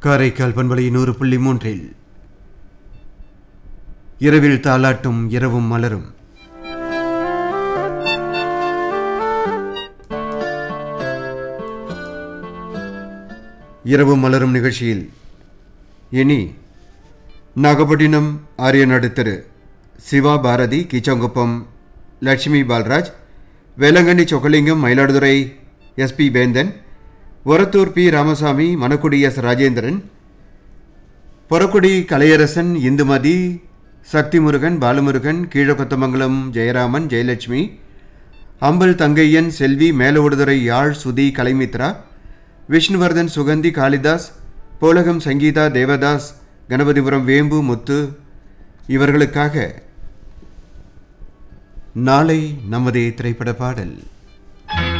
காரைக்கால் பண்பலை 100.3 இரவில் தாலாட்டும் இரவும் மலரும். இரவும் மலரும் நிகழ்ச்சியில் இனி நாகப்பட்டினம் ஆரியநாடு திரு சிவா பாரதி, கீச்சங்குப்பம் லட்சுமி பால்ராஜ், வேலங்கண்ணி சொக்கலிங்கம், மயிலாடுதுறை எஸ்பி வேந்தன், ஒரத்தூர் பி ராமசாமி, மணக்குடி எஸ் ராஜேந்திரன், பொறக்குடி கலையரசன், இந்துமதி, சக்திமுருகன், பாலமுருகன், கீழக்கொத்தமங்கலம் ஜெயராமன், ஜெயலட்சுமி, அம்பல் தங்கையன், செல்வி, மேலவடுதுறை யாழ் சுதி, கலைமித்ரா, விஷ்ணுவர்தன், சுகந்தி, காளிதாஸ், போலகம் சங்கீதா, தேவதாஸ், கணபதிபுரம் வேம்பு, முத்து இவர்களுக்காக நாளை நமதே திரைப்பட பாடல்.